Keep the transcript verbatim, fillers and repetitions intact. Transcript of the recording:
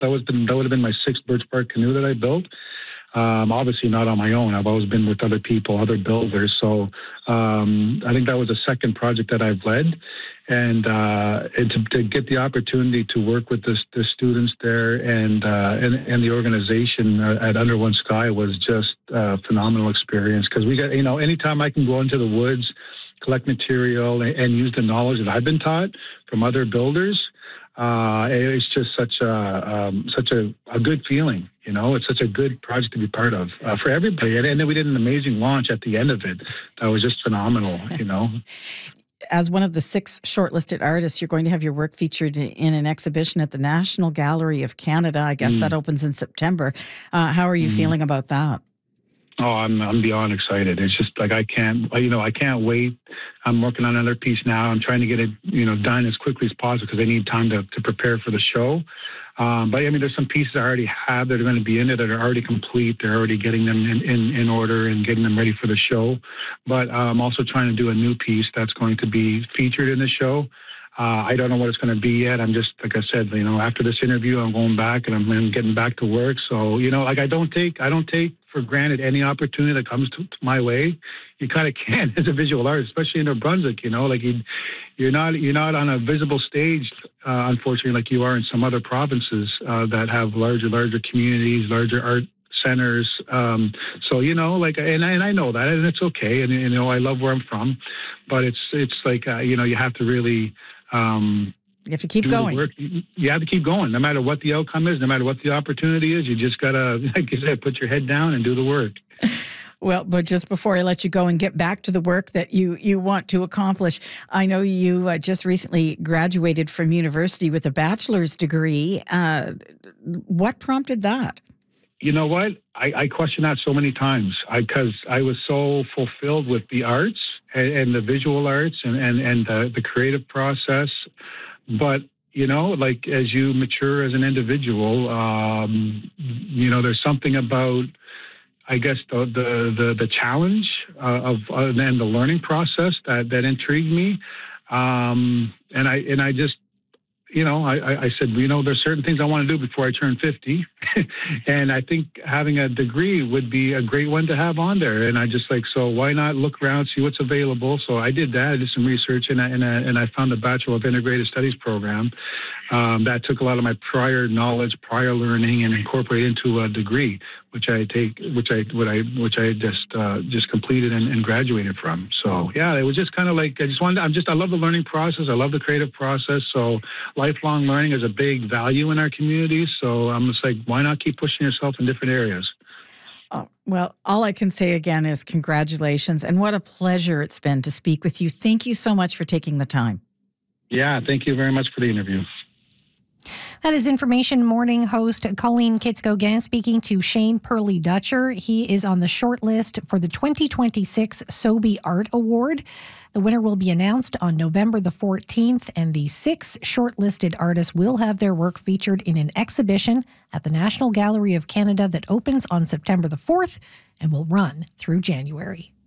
That was the, that would have been my sixth birch bark canoe that I built. Um, obviously not on my own. I've always been with other people, other builders. So um, I think that was the second project that I've led. And, uh, and to, to get the opportunity to work with the, the students there and, uh, and and the organization at Under One Sky was just a phenomenal experience. Because we got, you know, anytime I can go into the woods, collect material, and, and use the knowledge that I've been taught from other builders, uh, it's just such a um, such a, a good feeling. You know, it's such a good project to be part of uh, for everybody. And, and then we did an amazing launch at the end of it. That was just phenomenal, you know. As one of the six shortlisted artists, you're going to have your work featured in an exhibition at the National Gallery of Canada. I guess mm. that opens in September. Uh, how are you mm. feeling about that? Oh, I'm I'm beyond excited. It's just like I can't, you know, I can't wait. I'm working on another piece now. I'm trying to get it, you know, done as quickly as possible because I need time to, to prepare for the show. Um, but I mean, there's some pieces I already have that are going to be in it that are already complete. They're already getting them in, in, in order and getting them ready for the show. But uh, I'm also trying to do a new piece that's going to be featured in the show. Uh, I don't know what it's going to be yet. I'm just, like I said, you know, after this interview, I'm going back and I'm, I'm getting back to work. So, you know, like I don't take, I don't take for granted any opportunity that comes to, to my way. You kind of can as a visual artist, especially in New Brunswick, you know, like you, you're not, you're not on a visible stage, uh, unfortunately, like you are in some other provinces uh, that have larger, larger communities, larger art centers. Um, so, you know, like, and I, and I know that, and it's okay. And, you know, I love where I'm from, but it's, it's like, uh, you know, you have to really, um, you have to keep going. Work. You have to keep going, no matter what the outcome is, no matter what the opportunity is. You just got to, like you said, put your head down and do the work. Well, but just before I let you go and get back to the work that you, you want to accomplish, I know you uh, just recently graduated from university with a bachelor's degree. Uh, what prompted that? You know what? I, I question that so many times because I, I was so fulfilled with the arts and, and the visual arts and, and, and the, the creative process. But, you know, like as you mature as an individual, um, you know, there's something about, I guess, the the the, the challenge uh, of uh, and the learning process that, that intrigued me. Um, and I and I just, you know, I, I said, you know, there's certain things I want to do before I turn fifty. And I think having a degree would be a great one to have on there. And I just like, so why not look around, see what's available? So I did that. I did some research and I, and I, and I found the Bachelor of Integrated Studies program um, that took a lot of my prior knowledge, prior learning, and incorporated into a degree, which I take, which I, what I, which I just, uh, just completed and, and graduated from. So yeah, it was just kind of like, I just wanted, I'm just, I love the learning process. I love the creative process. So lifelong learning is a big value in our community. So I'm just like, why not keep pushing yourself in different areas? Oh, well, all I can say again is congratulations. And what a pleasure it's been to speak with you. Thank you so much for taking the time. Yeah, thank you very much for the interview. That is Information Morning host Colleen Kitz-Gauguin speaking to Shane Perley Dutcher. He is on the short list for the twenty twenty-six Sobey Art Award. The winner will be announced on November the fourteenth, and the six shortlisted artists will have their work featured in an exhibition at the National Gallery of Canada that opens on September the fourth and will run through January.